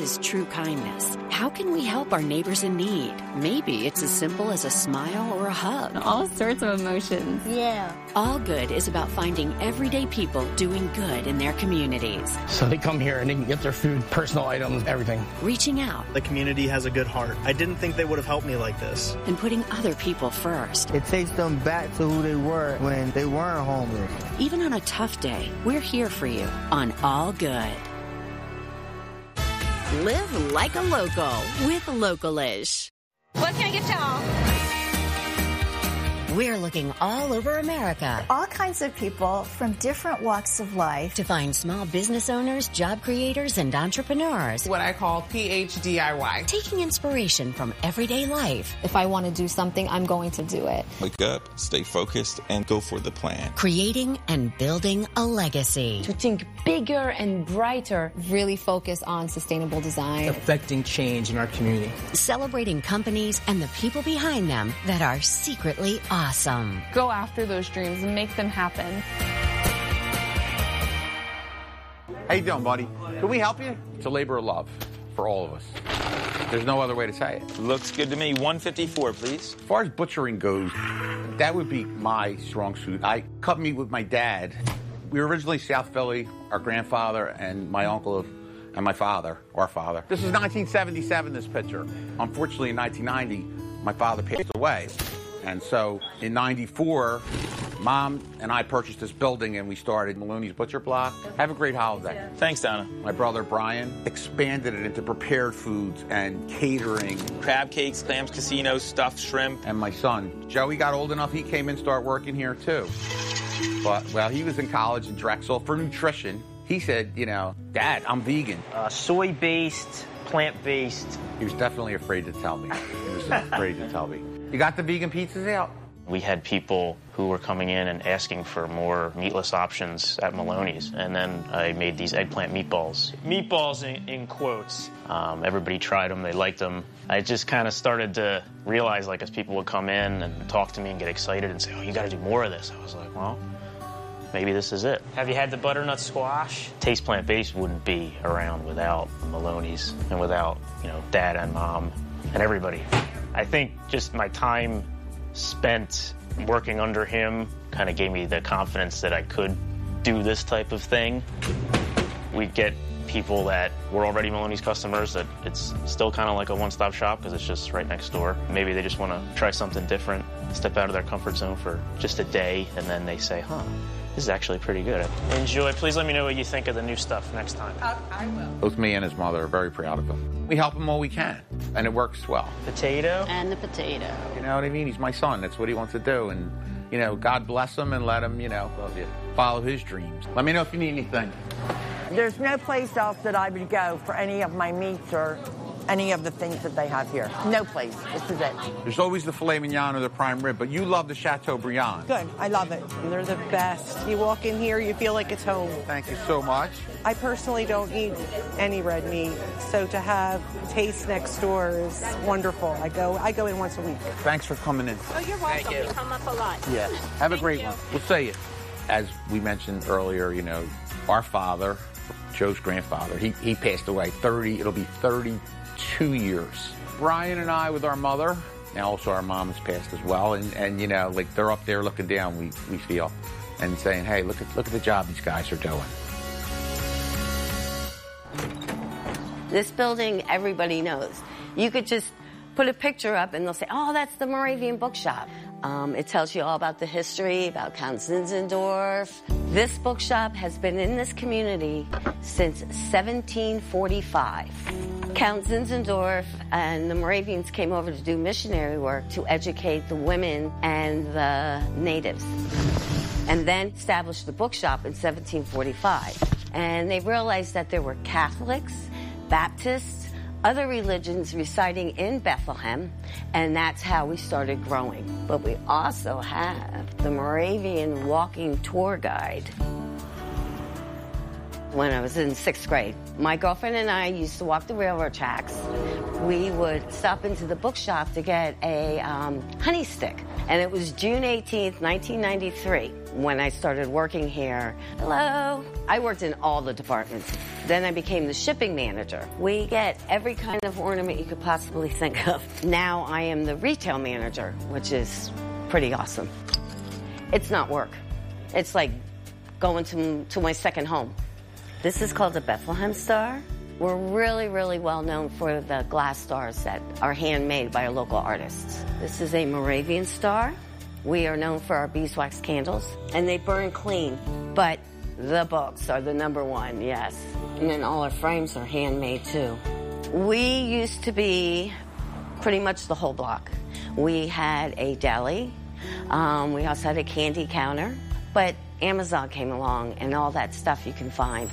is true kindness? How can we help our neighbors in need? Maybe it's as simple as a smile or a hug. All sorts of emotions. Yeah. All Good is about finding everyday people doing good in their communities. So they come here and they can get their food, personal items, everything. Reaching out. The community has a good heart. I didn't think they would have helped me like this. And putting other people first. It takes them back to who they were when they weren't homeless. Even on a tough day, we're here for you on All Good. Live like a local with Localish. What can I get y'all? We're looking all over America. All kinds of people from different walks of life. To find small business owners, job creators, and entrepreneurs. What I call PHDIY. Taking inspiration from everyday life. If I want to do something, I'm going to do it. Wake up, stay focused, and go for the plan. Creating and building a legacy. To think bigger and brighter. Really focus on sustainable design. Affecting change in our community. Celebrating companies and the people behind them that are secretly awesome. Go after those dreams and make them happen. How you doing, buddy? Can we help you? It's a labor of love for all of us. There's no other way to say it. Looks good to me. 154, please. As far as butchering goes, that would be my strong suit. I cut meat with my dad. We were originally South Philly, our grandfather and my uncle and my father, our father. This is 1977, this picture. Unfortunately, in 1990, my father passed away. And so in 94, Mom and I purchased this building and we started Maloney's Butcher Block. Have a great holiday. Thanks, Donna. My brother Brian expanded it into prepared foods and catering. Crab cakes, clams, casino, stuffed shrimp. And my son, Joey, got old enough, he came and started working here too. But, well, he was in college in Drexel for nutrition. He said, you know, Dad, I'm vegan. Soy-based, plant-based. He was definitely afraid to tell me. He was afraid to tell me. You got the vegan pizzas out? We had people who were coming in and asking for more meatless options at Maloney's. And then I made these eggplant meatballs. Meatballs in quotes. Everybody tried them. They liked them. I just kind of started to realize, like, as people would come in and talk to me and get excited and say, oh, you got to do more of this. I was like, well, maybe this is it. Have you had the butternut squash? Taste Plant-Based wouldn't be around without Maloney's and without, you know, Dad and Mom and everybody. I think just my time spent working under him kind of gave me the confidence that I could do this type of thing. We'd get people that were already Maloney's customers that it's still kind of like a one-stop shop because it's just right next door. Maybe they just want to try something different, step out of their comfort zone for just a day, and then they say, huh, this is actually pretty good. Enjoy. Please let me know what you think of the new stuff next time. I will. Both me and his mother are very proud of him. We help him all we can, and it works well. Potato. And the potato. You know what I mean? He's my son. That's what he wants to do. And, you know, God bless him and let him, you know, follow his dreams. Let me know if you need anything. There's no place else that I would go for any of my meats or any of the things that they have here. No place. This is it. There's always the filet mignon or the prime rib, but you love the Chateaubriand. Good. I love it. They're the best. You walk in here, you feel like it's home. Thank you so much. I personally don't eat any red meat, so to have Taste next door is wonderful. I go in once a week. Thanks for coming in. Oh, you're welcome. Thank you. You come up a lot. Yeah. Have a great one. We'll say it. As we mentioned earlier, you know, our father, Joe's grandfather, he passed away it'll be 32 years. Brian and I with our mother, now also our mom has passed as well, and you know, like they're up there looking down, we feel, and saying, hey, look at the job these guys are doing. This building, everybody knows. You could just put a picture up and they'll say, oh, that's the Moravian Bookshop. It tells you all about the history, about Count Zinzendorf. This bookshop has been in this community since 1745. Count Zinzendorf and the Moravians came over to do missionary work to educate the women and the natives, and then established the bookshop in 1745. And they realized that there were Catholics, Baptists, other religions residing in Bethlehem, and that's how we started growing. But we also have the Moravian walking tour guide. When I was in 6th grade, my girlfriend and I used to walk the railroad tracks. We would stop into the bookshop to get a honey stick. And it was June 18th, 1993, when I started working here. Hello. I worked in all the departments. Then I became the shipping manager. We get every kind of ornament you could possibly think of. Now I am the retail manager, which is pretty awesome. It's not work. It's like going to my second home. This is called the Bethlehem Star. We're really, really well known for the glass stars that are handmade by our local artists. This is a Moravian star. We are known for our beeswax candles, and they burn clean. But the books are the number one, yes. And then all our frames are handmade, too. We used to be pretty much the whole block. We had a deli. We also had a candy counter. But Amazon came along, and all that stuff you can find.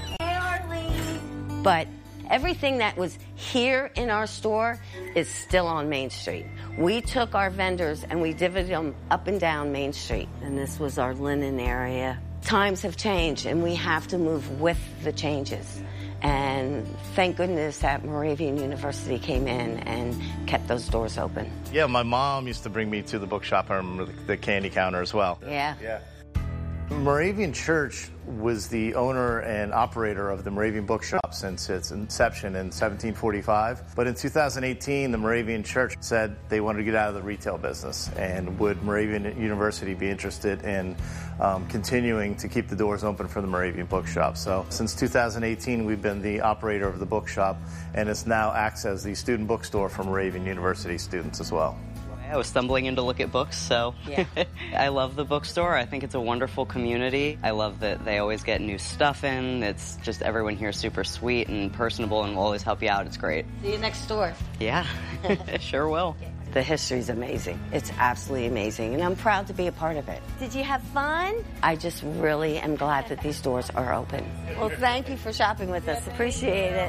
But everything that was here in our store is still on Main Street. We took our vendors and we divided them up and down Main Street. And this was our linen area. Times have changed and we have to move with the changes. And thank goodness that Moravian University came in and kept those doors open. Yeah, my mom used to bring me to the bookshop. I remember the candy counter as well. Yeah. Moravian Church was the owner and operator of the Moravian Bookshop since its inception in 1745. But in 2018, the Moravian Church said they wanted to get out of the retail business. And would Moravian University be interested in continuing to keep the doors open for the Moravian Bookshop? So since 2018, we've been the operator of the bookshop, and it now acts as the student bookstore for Moravian University students as well. I was stumbling in to look at books, so yeah. I love the bookstore. I think it's a wonderful community. I love that they always get new stuff in. It's just everyone here is super sweet and personable and will always help you out. It's great. See you next door. Yeah, sure will. The history's amazing. It's absolutely amazing, and I'm proud to be a part of it. Did you have fun? I just really am glad that these doors are open. Well, thank you for shopping with us. Appreciate it.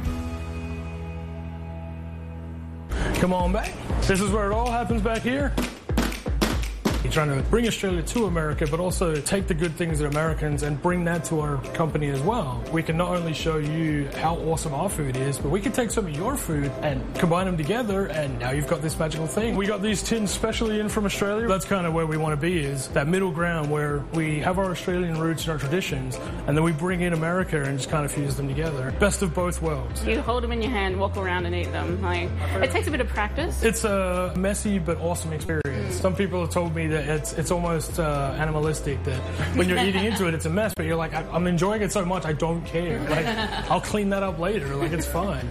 Come on back. This is where it all happens back here. You're trying to bring Australia to America, but also take the good things of Americans and bring that to our company as well. We can not only show you how awesome our food is, but we can take some of your food and combine them together, and now you've got this magical thing. We got these tins specially in from Australia. That's kind of where we want to be, is that middle ground where we have our Australian roots and our traditions, and then we bring in America and just kind of fuse them together. Best of both worlds. You hold them in your hand, walk around and eat them. It takes a bit of practice. It's a messy but awesome experience. Some people have told me that it's almost animalistic, that when you're eating into it, it's a mess, but you're like, I'm enjoying it so much, I don't care. Like, I'll clean that up later. Like, it's fine.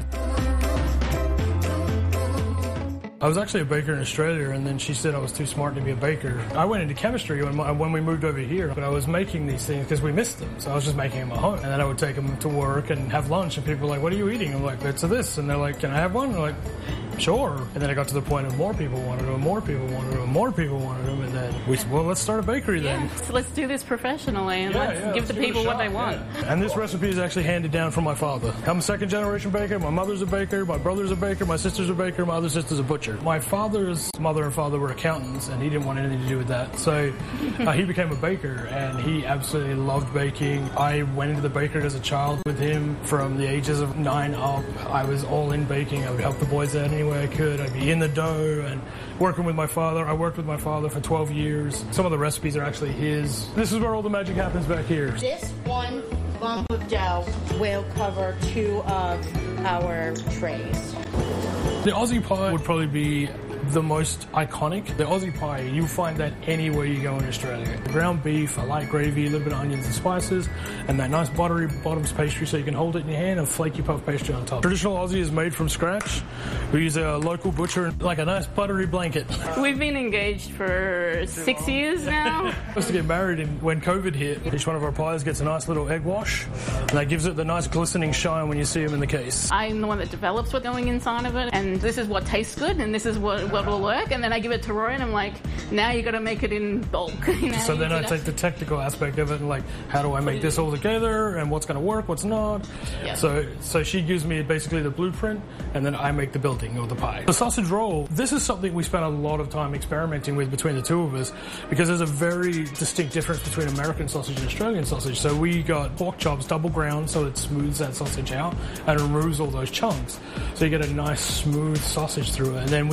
I was actually a baker in Australia, and then she said I was too smart to be a baker. I went into chemistry when we moved over here, but I was making these things because we missed them, so I was just making them at home. And then I would take them to work and have lunch, and people were like, what are you eating? I'm like, it's this. And they're like, can I have one? I'm like, sure. And then I got to the point of more people wanted them, more people wanted them, more people wanted them, and then we said, well, let's start a bakery then. Yeah, so let's do this professionally, and let's give the people what they want. Yeah. And this recipe is actually handed down from my father. I'm a second-generation baker. My mother's a baker. My brother's a baker. My sister's a baker. My other sister's a butcher. My father's mother and father were accountants, and he didn't want anything to do with that. So he became a baker, and he absolutely loved baking. I went into the bakery as a child with him from the ages of 9 up. I was all in baking. I would help the boys out any way I could. I'd be in the dough and working with my father. I worked with my father for 12 years. Some of the recipes are actually his. This is where all the magic happens back here. This one lump of dough will cover 2 of our trays. The Aussie pie would probably be the most iconic. The Aussie pie, you find that anywhere you go in Australia. Ground beef, a light gravy, a little bit of onions and spices, and that nice buttery bottoms pastry so you can hold it in your hand and flaky puff pastry on top. Traditional Aussie is made from scratch. We use a local butcher, like a nice buttery blanket. We've been engaged for 6 years now. We supposed to get married when COVID hit. Each one of our pies gets a nice little egg wash, and that gives it the nice glistening shine when you see them in the case. I'm the one that develops what's going inside of it, and this is what tastes good, and this is what will work, and then I give it to Roy, and I'm like, now you got to make it in bulk. So then I take the technical aspect of it and like, how do I make this all together, and what's going to work, what's not. Yeah. So she gives me basically the blueprint, and then I make the building or the pie. The sausage roll, this is something we spent a lot of time experimenting with between the two of us, because there's a very distinct difference between American sausage and Australian sausage. So we got pork chops double ground, so it smooths that sausage out and removes all those chunks, so you get a nice smooth sausage through it. And then we spent a lot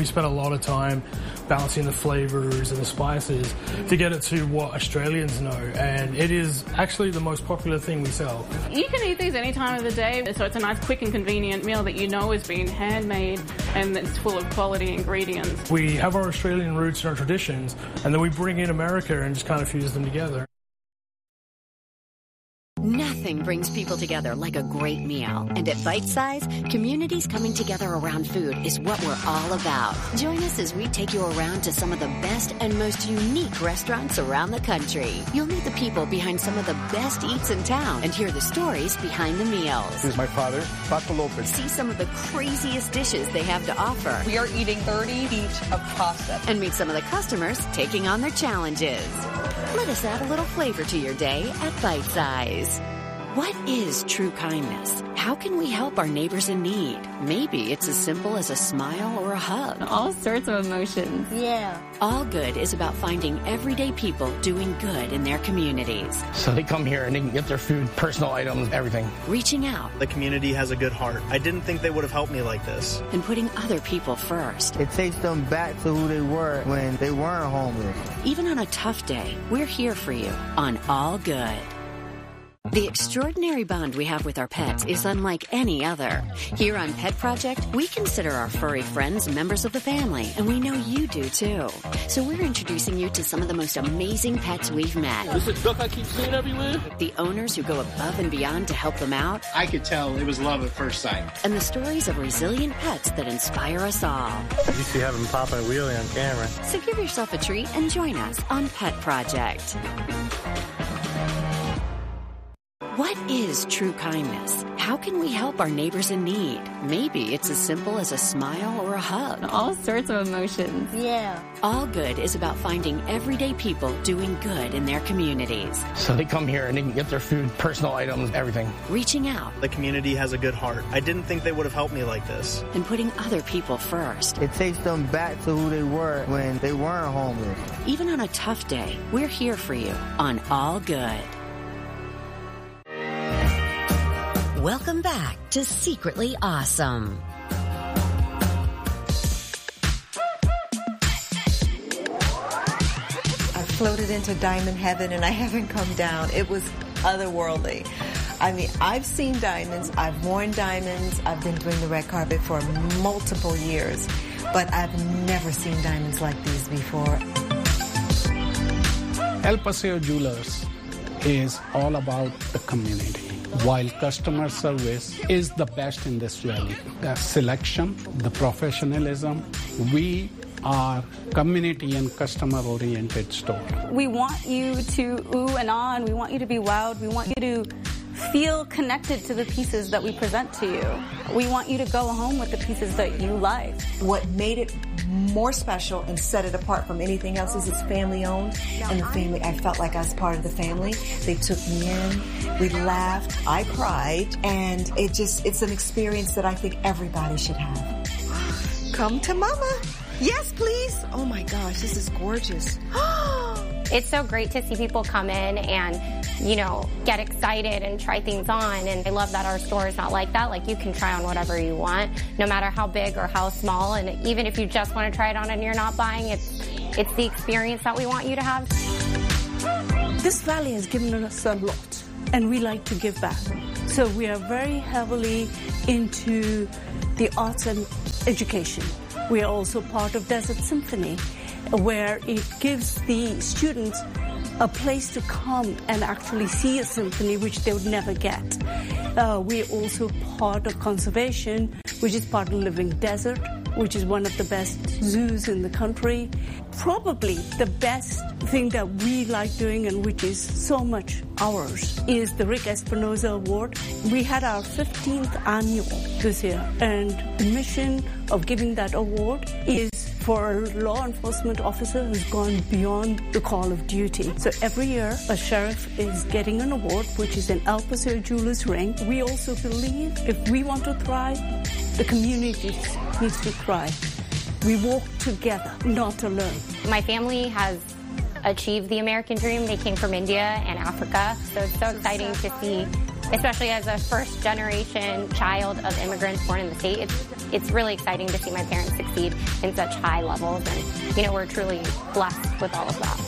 lot of time balancing the flavors and the spices to get it to what Australians know. And it is actually the most popular thing we sell. You can eat these any time of the day, so it's a nice, quick and convenient meal that you know is being handmade and it's full of quality ingredients. We have our Australian roots and our traditions, and then we bring in America and just kind of fuse them together. Nothing brings people together like a great meal. And at Bite Size, communities coming together around food is what we're all about. Join us as we take you around to some of the best and most unique restaurants around the country. You'll meet the people behind some of the best eats in town and hear the stories behind the meals. This is my father, Paco Lopez. See some of the craziest dishes they have to offer. We are eating 30 feet of pasta. And meet some of the customers taking on their challenges. Let us add a little flavor to your day at Bite Size. What is true kindness? How can we help our neighbors in need? Maybe it's as simple as a smile or a hug. All sorts of emotions. Yeah. All Good is about finding everyday people doing good in their communities. So they come here and they can get their food, personal items, everything. Reaching out. The community has a good heart. I didn't think they would have helped me like this. And putting other people first. It takes them back to who they were when they weren't homeless. Even on a tough day, we're here for you on All Good. The extraordinary bond we have with our pets is unlike any other. Here on Pet Project, we consider our furry friends members of the family, and we know you do too. So we're introducing you to some of the most amazing pets we've met. Is it duck I keep seeing everywhere? The owners who go above and beyond to help them out. I could tell it was love at first sight. And the stories of resilient pets that inspire us all. You used to have him popping a wheelie on camera. So give yourself a treat and join us on Pet Project. What is true kindness? How can we help our neighbors in need? Maybe it's as simple as a smile or a hug. All sorts of emotions. Yeah. All Good is about finding everyday people doing good in their communities. So they come here and they can get their food, personal items, everything. Reaching out. The community has a good heart. I didn't think they would have helped me like this. And putting other people first. It takes them back to who they were when they weren't homeless. Even on a tough day, we're here for you on All Good. Welcome back to Secretly Awesome. I floated into diamond heaven and I haven't come down. It was otherworldly. I mean, I've seen diamonds, I've worn diamonds, I've been doing the red carpet for multiple years, but I've never seen diamonds like these before. El Paseo Jewelers is all about the community, while customer service is the best in this valley. The selection, the professionalism, we are community and customer-oriented store. We want you to ooh and ah, and we want you to be wowed. We want you to feel connected to the pieces that we present to you. We want you to go home with the pieces that you like. What made it more special and set it apart from anything else is it's family owned, and the family, I felt like I was part of the family. They took me in, we laughed, I cried, and it's an experience that I think everybody should have. Come to Mama. Yes, please. Oh my gosh, this is gorgeous. It's so great to see people come in and, you know, get excited and try things on. And I love that our store is not like that. Like, you can try on whatever you want, no matter how big or how small. And even if you just want to try it on and you're not buying, it's the experience that we want you to have. This valley has given us a lot, and we like to give back. So we are very heavily into the arts and education. We are also part of Desert Symphony, where it gives the students a place to come and actually see a symphony, which they would never get. We're also part of conservation, which is part of Living Desert, which is one of the best zoos in the country. Probably the best thing that we like doing, and which is so much ours, is the Rick Espinosa Award. We had our 15th annual this year, and the mission of giving that award is for a law enforcement officer who's gone beyond the call of duty. So every year, a sheriff is getting an award, which is an El Paseo Jewelers ring. We also believe if we want to thrive, the community needs to thrive. We walk together, not alone. My family has achieved the American dream. They came from India and Africa, so it's so exciting to see especially as a first-generation child of immigrants born in the state. It's really exciting to see my parents succeed in such high levels, and, you know, we're truly blessed with all of that.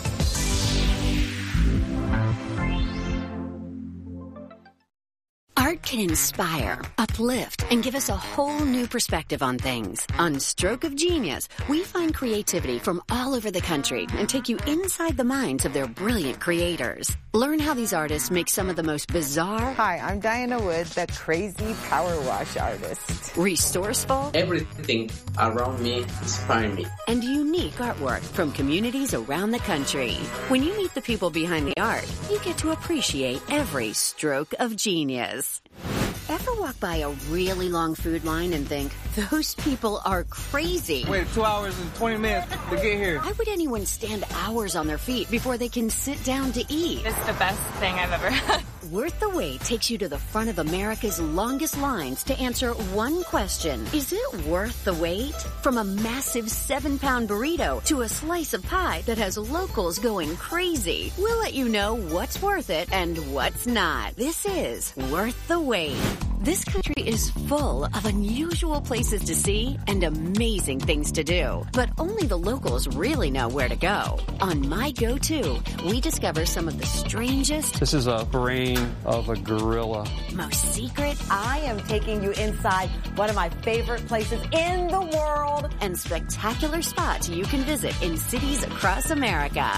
Art can inspire, uplift, and give us a whole new perspective on things. On Stroke of Genius, we find creativity from all over the country and take you inside the minds of their brilliant creators. Learn how these artists make some of the most bizarre... Hi, I'm Diana Wood, the crazy power wash artist. Resourceful... Everything around me inspires me. And unique artwork from communities around the country. When you meet the people behind the art, you get to appreciate every stroke of genius. Ever walk by a really long food line and think, those people are crazy? Wait 2 hours and 20 minutes to get here. Why would anyone stand hours on their feet before they can sit down to eat? It's the best thing I've ever had. Worth the Wait takes you to the front of America's longest lines to answer one question. Is it worth the wait? From a massive 7-pound burrito to a slice of pie that has locals going crazy. We'll let you know what's worth it and what's not. This is Worth the Wait. This country is full of unusual places to see and amazing things to do. But only the locals really know where to go. On My Go-To, we discover some of the strangest... This is a brain of a gorilla. Most secret... I am taking you inside one of my favorite places in the world. And spectacular spots you can visit in cities across America.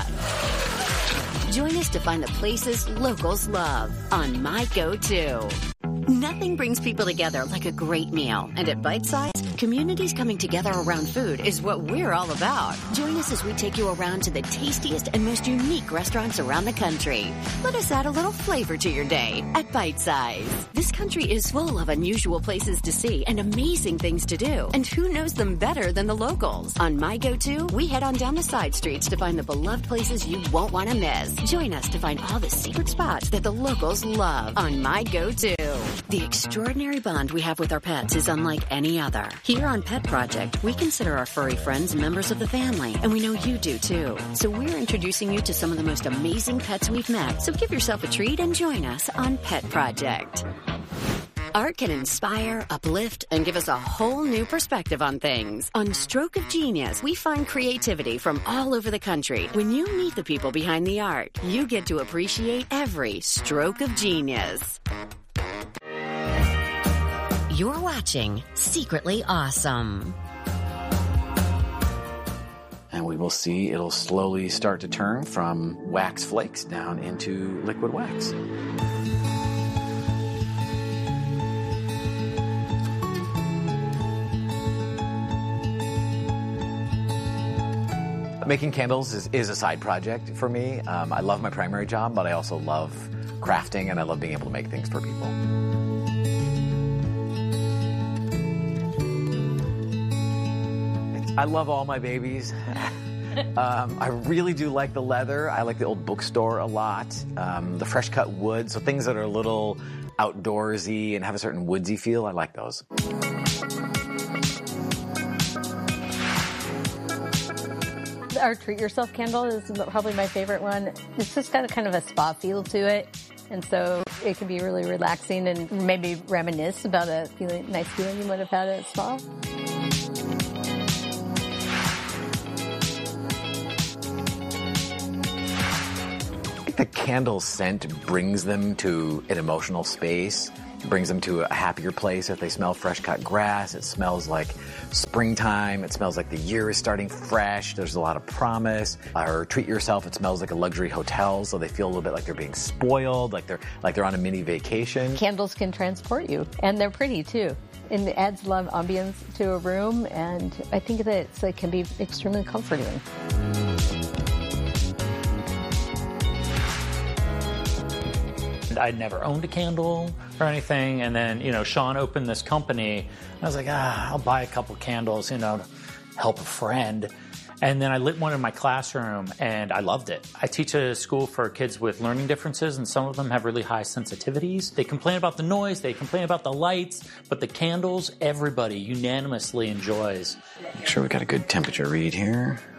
Join us to find the places locals love on My Go-To. Nothing brings people together like a great meal. And at Bite Size, communities coming together around food is what we're all about. Join us as we take you around to the tastiest and most unique restaurants around the country. Let us add a little flavor to your day at Bite Size. This country is full of unusual places to see and amazing things to do. And who knows them better than the locals? On My Go-To, we head on down the side streets to find the beloved places you won't want to miss. Join us to find all the secret spots that the locals love on My Go-To. The extraordinary bond we have with our pets is unlike any other. Here on Pet Project, we consider our furry friends members of the family, and we know you do too. So we're introducing you to some of the most amazing pets we've met. So give yourself a treat and join us on Pet Project. Art can inspire, uplift, and give us a whole new perspective on things. On Stroke of Genius, we find creativity from all over the country. When you meet the people behind the art, you get to appreciate every stroke of genius. You're watching Secretly Awesome. And we will see it'll slowly start to turn from wax flakes down into liquid wax. Making candles is a side project for me. I love my primary job, but I also love crafting and I love being able to make things for people. I love all my babies. I really do like the leather. I like the old bookstore a lot. The fresh cut wood, so things that are a little outdoorsy and have a certain woodsy feel, I like those. Our Treat Yourself candle is probably my favorite one. It's just got a kind of a spa feel to it. And so it can be really relaxing and maybe reminisce about a nice feeling you might have had at a spa. The candle scent brings them to an emotional space, brings them to a happier place. If they smell fresh cut grass, it smells like springtime. It smells like the year is starting fresh. There's a lot of promise. Or Treat Yourself, it smells like a luxury hotel, so they feel a little bit like they're being spoiled, like they're on a mini vacation. Candles can transport you, and they're pretty too. And it adds a lot of ambience to a room, and I think that it can be extremely comforting. I'd never owned a candle or anything, and then, Sean opened this company. I was like, I'll buy a couple candles, to help a friend. And then I lit one in my classroom, and I loved it. I teach a school for kids with learning differences, and some of them have really high sensitivities. They complain about the noise, they complain about the lights, but the candles, everybody unanimously enjoys. Make sure we got a good temperature read here.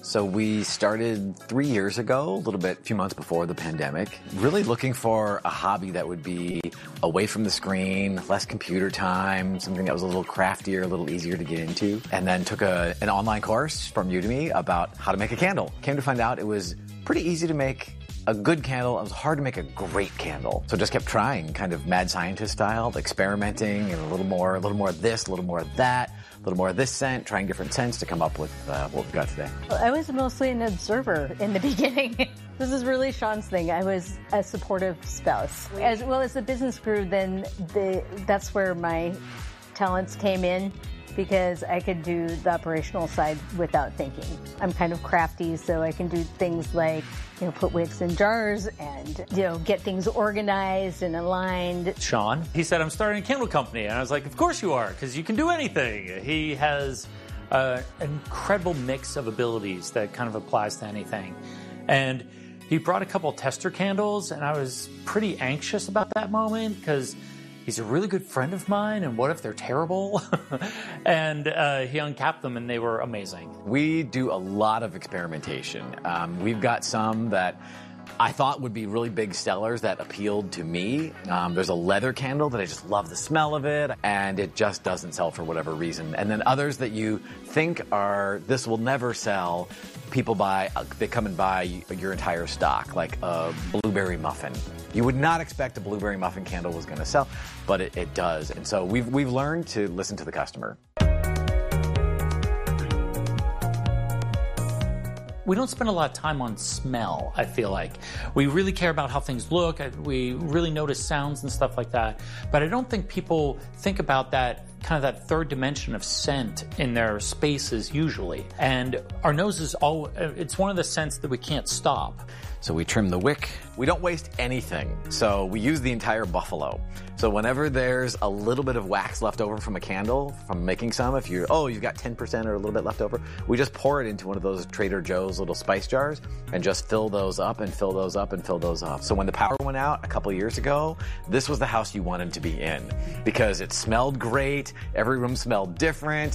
So we started 3 years ago, a few months before the pandemic, really looking for a hobby that would be away from the screen, less computer time, something that was a little craftier, a little easier to get into. And then took an online course from Udemy about how to make a candle. Came to find out it was pretty easy to make a good candle. It was hard to make a great candle. So just kept trying, kind of mad scientist style, experimenting, and a little more of this, a little more of that, a little more of this scent, trying different scents to come up with what we've got today. I was mostly an observer in the beginning. This is really Sean's thing. I was a supportive spouse. As well as the business grew, then that's where my talents came in, because I could do the operational side without thinking. I'm kind of crafty, so I can do things like, put wicks in jars and, get things organized and aligned. Sean, he said, I'm starting a candle company. And I was like, of course you are, because you can do anything. He has an incredible mix of abilities that kind of applies to anything. And he brought a couple tester candles, and I was pretty anxious about that moment, because he's a really good friend of mine, and what if they're terrible? And he uncapped them, and they were amazing. We do a lot of experimentation. We've got some that I thought would be really big sellers that appealed to me. There's a leather candle that I just love the smell of it, and it just doesn't sell for whatever reason. And then others that you think this will never sell. People they come and buy your entire stock, like a blueberry muffin. You would not expect a blueberry muffin candle was going to sell, but it does. And so we've learned to listen to the customer. We don't spend a lot of time on smell, I feel like. We really care about how things look. We really notice sounds and stuff like that. But I don't think people think about that third dimension of scent in their spaces usually. And our nose it's one of the scents that we can't stop. So we trim the wick. We don't waste anything. So we use the entire buffalo. So whenever there's a little bit of wax left over from a candle, from making some, if you've got 10% or a little bit left over, we just pour it into one of those Trader Joe's little spice jars and just fill those up and fill those up and fill those up. So when the power went out a couple years ago, this was the house you wanted to be in, because it smelled great. Every room smelled different.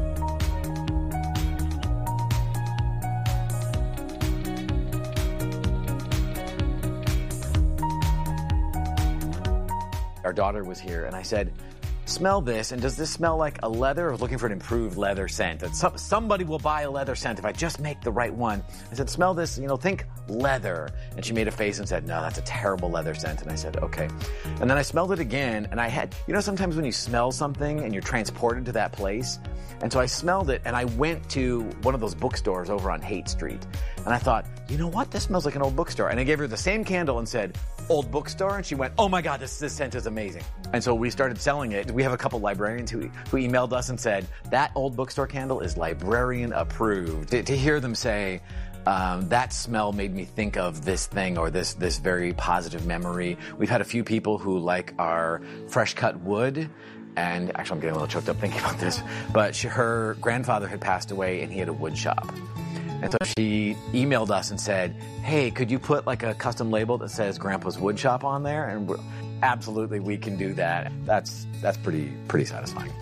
Our daughter was here, and I said, smell this, and does this smell like a leather? I was looking for an improved leather scent. And somebody will buy a leather scent if I just make the right one. I said, smell this, think leather. And she made a face and said, no, that's a terrible leather scent. And I said, okay. And then I smelled it again, and I had, sometimes when you smell something and you're transported to that place. And so I smelled it, and I went to one of those bookstores over on Haight Street. And I thought, you know what? This smells like an old bookstore. And I gave her the same candle and said, old bookstore. And she went, oh my God, this scent is amazing. And so we started selling it. We have a couple librarians who emailed us and said, that old bookstore candle is librarian approved. To hear them say, that smell made me think of this thing or this very positive memory. We've had a few people who like our fresh cut wood. And actually, I'm getting a little choked up thinking about this. But her grandfather had passed away, and he had a wood shop. And so she emailed us and said, hey, could you put like a custom label that says Grandpa's Wood Shop on there? And absolutely, we can do that. That's pretty satisfying.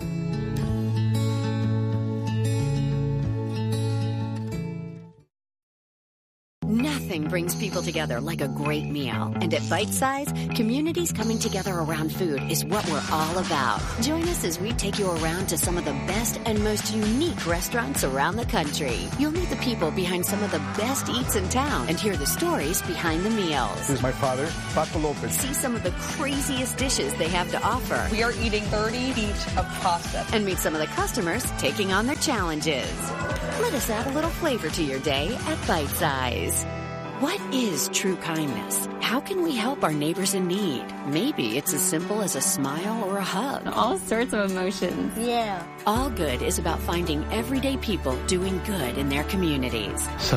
Nothing brings people together like a great meal. And at Bite Size, communities coming together around food is what we're all about. Join us as we take you around to some of the best and most unique restaurants around the country. You'll meet the people behind some of the best eats in town and hear the stories behind the meals. This is my father, Paco Lopez. See some of the craziest dishes they have to offer. We are eating 30 feet of pasta. And meet some of the customers taking on their challenges. Let us add a little flavor to your day at Bite Size. What is true kindness? How can we help our neighbors in need? Maybe it's as simple as a smile or a hug. All sorts of emotions. Yeah. All Good is about finding everyday people doing good in their communities. So